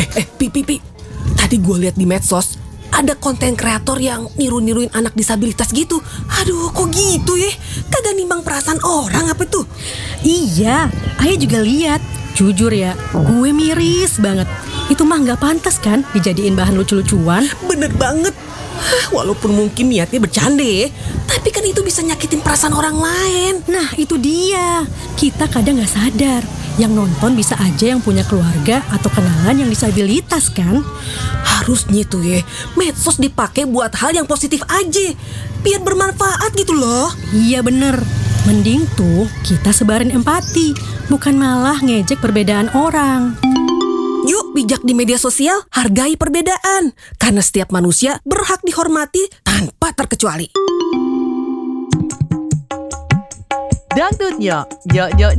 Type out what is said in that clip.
Pi. Tadi gue lihat di medsos ada konten kreator yang niru-niruin anak disabilitas gitu. Aduh, kok gitu ya? Kagak nimbang perasaan orang apa tuh? Iya, Ayah juga lihat. Jujur ya, gue miris banget. Itu mah nggak pantas kan dijadiin bahan lucu-lucuan. Bener banget. Walaupun mungkin niatnya bercanda ya, tapi kan itu bisa nyakitin perasaan orang lain. Nah itu dia, kita kadang nggak sadar. Yang nonton bisa aja yang punya keluarga atau kenalan yang disabilitas kan. Harusnya tuh ya, medsos dipakai buat hal yang positif aja, biar bermanfaat gitu loh. Iya bener, mending tuh kita sebarin empati, bukan malah ngejek perbedaan orang. Yuk bijak di media sosial, hargai perbedaan. Karena setiap manusia berhak dihormati tanpa terkecuali. Dangdutnya, yo